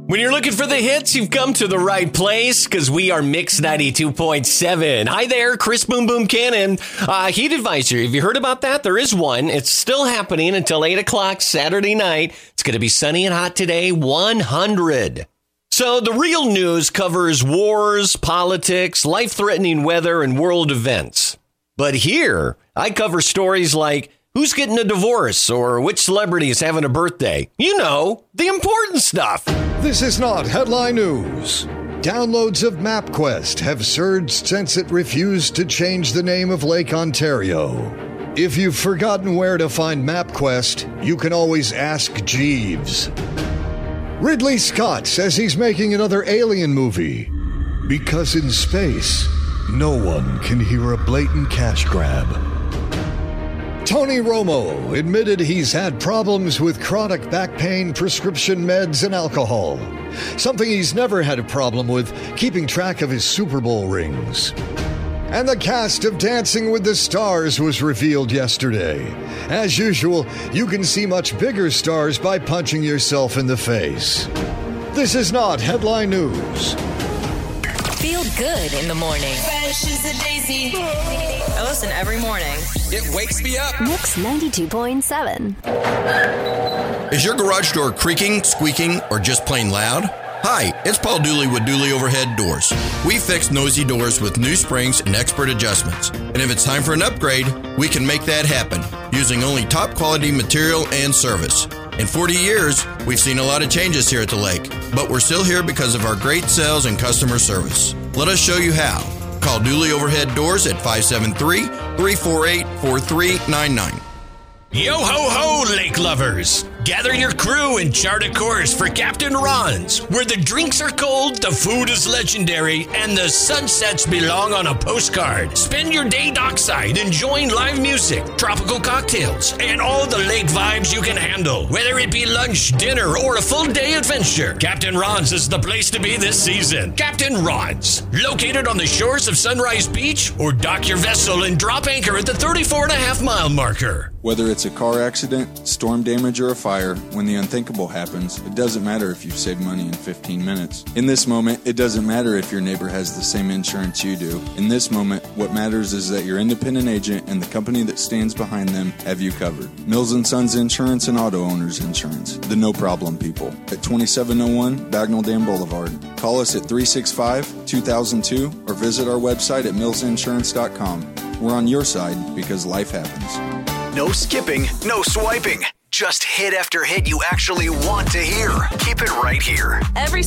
When you're looking for the hits, you've come to the right place because we are Mix 92.7. Hi there, Chris Boom Boom Cannon. Heat advisory. Have you heard about that? There is one. It's still happening until 8 o'clock Saturday night. It's going to be sunny and hot today, 100. So the real news covers wars, politics, life-threatening weather, and world events. But here, I cover stories like who's getting a divorce or which celebrity is having a birthday. You know, the important stuff. This is not headline news. Downloads of MapQuest have surged since it refused to change the name of Lake Ontario. If you've forgotten where to find MapQuest, you can always ask Jeeves. Ridley Scott says he's making another Alien movie because in space, no one can hear a blatant cash grab. Tony Romo admitted he's had problems with chronic back pain, prescription meds, and alcohol. Something he's never had a problem with, keeping track of his Super Bowl rings. And the cast of Dancing with the Stars was revealed yesterday. As usual, you can see much bigger stars by punching yourself in the face. This is not headline news. Feel good in the morning. Fresh as a daisy. I listen every morning. It wakes me up. Mix 92.7. Is your garage door creaking, squeaking, or just plain loud? Hi, it's Paul Dooley with Dooley Overhead Doors. We fix nosy doors with new springs and expert adjustments. And if it's time for an upgrade, we can make that happen using only top quality material and service. In 40 years, we've seen a lot of changes here at the lake, but we're still here because of our great sales and customer service. Let us show you how. Call Dooley Overhead Doors at 573-348-4399. Yo ho ho, lake lovers! Gather your crew and chart a course for Captain Ron's, where the drinks are cold, the food is legendary, and the sunsets belong on a postcard. Spend your day dockside enjoying live music, tropical cocktails, and all the lake vibes you can handle. Whether it be lunch, dinner, or a full day adventure, Captain Ron's is the place to be this season. Captain Ron's, located on the shores of Sunrise Beach, or dock your vessel and drop anchor at the 34.5-mile marker. Whether it's a car accident, storm damage, or a fire, when the unthinkable happens, it doesn't matter if you've saved money in 15 minutes. In this moment, it doesn't matter if your neighbor has the same insurance you do. In this moment, what matters is that your independent agent and the company that stands behind them have you covered. Mills & Sons Insurance and Auto Owners Insurance. The no-problem people. At 2701 Bagnell Dam Boulevard. Call us at 365-2002 or visit our website at millsinsurance.com. We're on your side because life happens. No skipping, no swiping. Just hit after hit you actually want to hear. Keep it right here. Every